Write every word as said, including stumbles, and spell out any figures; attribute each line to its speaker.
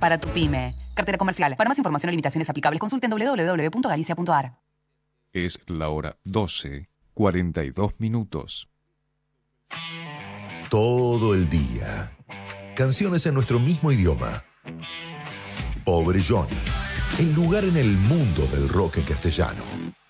Speaker 1: para tu pyme. Cartera comercial. Para más información o limitaciones aplicables, consulten doble u doble u doble u punto galicia punto a r.
Speaker 2: Es la hora doce, cuarenta y dos minutos.
Speaker 3: Todo el día. Canciones en nuestro mismo idioma. Pobre Johnny. El lugar en el mundo del rock en castellano.